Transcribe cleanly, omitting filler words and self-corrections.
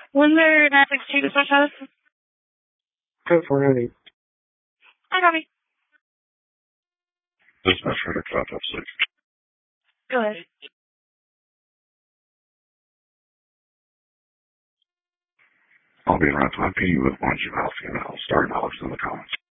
Was there 962 to switch house? Go for it. I got me. Dispatcher to contact 6. Go ahead. I'll be around 5 p.m. with one female, starting hours in the comments.